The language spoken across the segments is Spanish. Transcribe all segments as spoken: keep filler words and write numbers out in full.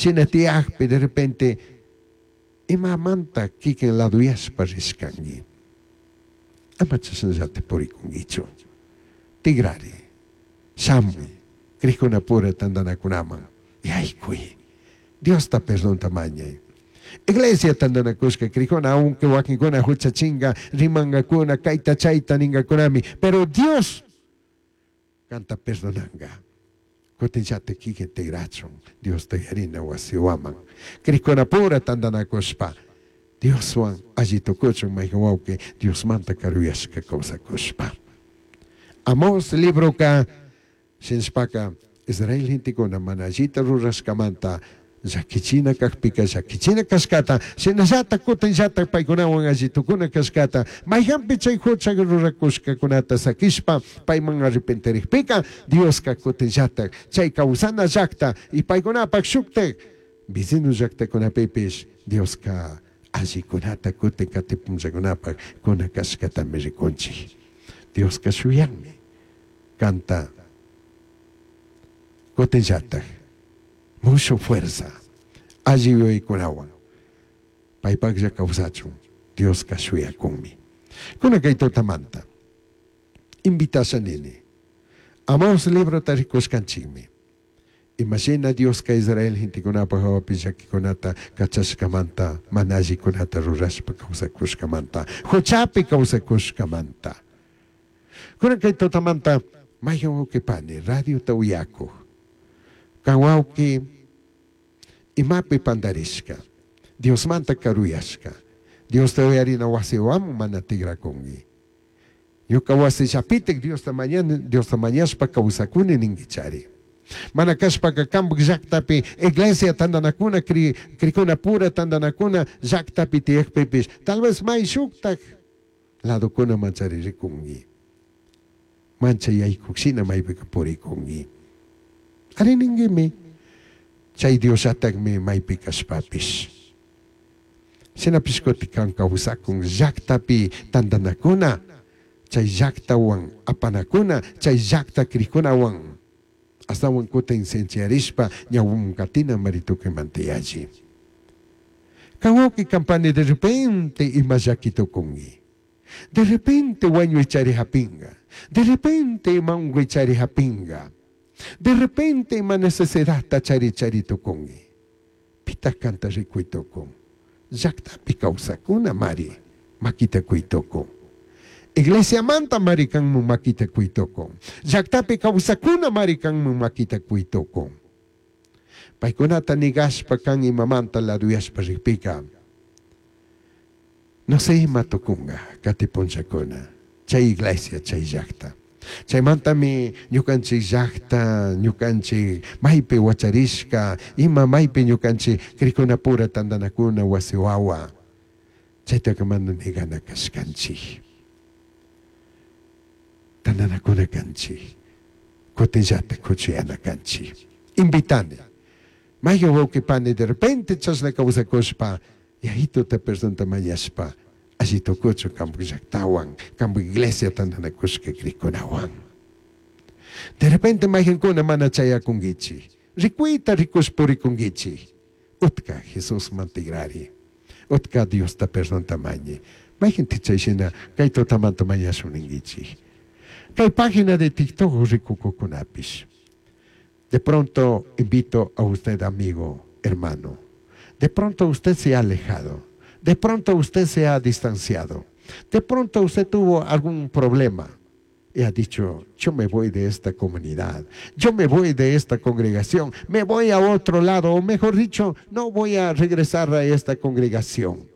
sinatiajpe de repente, ima manta kiken la duyas pariskangi. Amachasanjate porikungicho. Tigrari, Samui, Krikuna pura tandanakunama. Yay kui. Dios ta perdón tamaña. Iglesia tandanakuska krikona aunque wakikuna huchachinga rimangakuna kaita chaita ningakunami. Pero Dios canta perdonanga. Kotinchate kike te grachon. Dios te yarina wasiwaman. Krikona pura tandanakuspa. Dios wan agito kuchon maihawauke. Dios manta karuyashka kausa kuspa. Amos libro ka sinspaka Israel hintikuna manajita ruraskamanta zakichina kakpika zakichina kaskata sinasata kutinjata paikunawan ajitukuna kaskata mayhampi chay huchak rurakushka kunata sakispa payman arrepenterikpika Dios ka kutinjata chay kausana llakta y paykunapak shuktek vecino llaktakunapipish Dios ka allikunata kutin katipunllakunapak kuna kaskata mirikunchik Dios ka shuyanmi canta Cotenjata, mucho fuerza, allí voy con agua. Paipak ya causacho, Dios cashuya conmi. Con aquel totamanta, invitas a nene. Amamos libro taricos canchimi. Imagina Dios que Israel gente con apa hawa pijaki konata kachaskamanta manaji konata ruraspa causa kuskamanta. Hochapi causa kuskamanta. Con aquel totamanta, mayo que pane, radio tauyako. Kawauki imapi pandariska. Dios manta karuyashka. Dios te oyarina wasiwamu manatigra kongi. Yo kawasi chapitek Dios ta mañana, Dios ta mañaspa kawsakuni ningichari. Manakashpa kakambu jaktapi iglesia tandanakuna kri krikuna pura tandanakuna jaktapi tiekpipis. Tal vez mai shuktak. Lado kuna manchari rikungi. Mancha yai kuksina mai puri kongi. Ariningimi, chay Dios atagmi may pikas papis. Sinapiskotikan kausakong jaktapi tandanakuna, chay jaktawang apanakuna, chay jakta krikunawang. Hasta wang kuta insensiarispa, nyawang katina marituke mantiyaji. Kawaki kampani de repente imajakito kongi. De repente wanyo ichari hapinga. De repente mango ichari hapinga. De repente ma necesidad tachari charito kongi. Pita canta ricuito con. Jakta picausa kuna mari. Makita kuito con. Iglesia manta mari kang mu makita kuito con. Jakta picausa kuna mari kang mu makita kuito con. Paikunata nigas pa kang imamanta la duyas paripika. No se ima tokunga katipon sakuna. Chay iglesia chay jakta. Chay mantami ñukanchik llaqta, ñukanchik maypi wacharishka, ima maypi ñukanchik krikuna pura tandanakuna wasiwawa. Chaytaka mana nigana kashkanchik. Tandanakuna kanchik. Kutillata kuchuyana kanchik. Invitane. Maya wawkipani de repente chasna kawsakushpa, yahito ta persona mayaspa. Así tocucho campo yaktawan, campo iglesia tandanakushka krikunawan. De repente majen kuna mana chaya kungichi. Rikuita rikus puri kungichi. Utka Jesús mantigrari. Utka Dios ta perdón tamañe. Majen tichayshina kaito tamanto mayasunengichi. Kay página de TikTok rikukukunapis. De pronto invito a usted, amigo, hermano. De pronto usted se ha alejado. De pronto usted se ha distanciado. De pronto usted tuvo algún problema y ha dicho, yo me voy de esta comunidad, yo me voy de esta congregación, me voy a otro lado, o mejor dicho, no voy a regresar a esta congregación.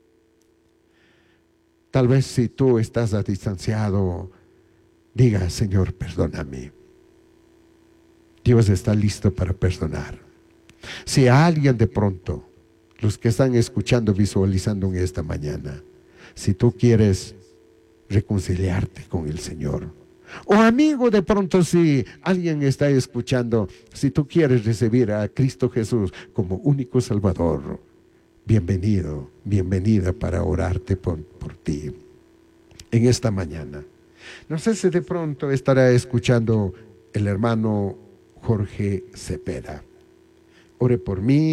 Tal vez si tú estás distanciado, diga, Señor, perdóname. Dios está listo para perdonar. Si a alguien de pronto, los que están escuchando, visualizando en esta mañana, si tú quieres reconciliarte con el Señor, o amigo, de pronto si alguien está escuchando, si tú quieres recibir a Cristo Jesús como único Salvador, bienvenido, bienvenida para orarte por, por ti en esta mañana. No sé si de pronto estará escuchando el hermano Jorge Cepeda. Ore por mí.